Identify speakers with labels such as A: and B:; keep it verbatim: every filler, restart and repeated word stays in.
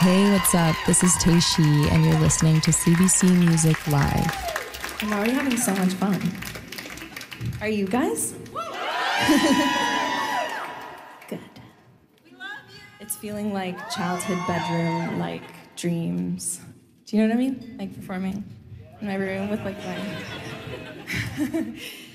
A: Hey, what's up? This is Teishi, and you're listening to C B C Music Live.
B: I'm already having so much fun. Are you guys? Good. We love you. It's feeling like childhood bedroom, like dreams. Do you know what I mean? Like performing in my room with like my...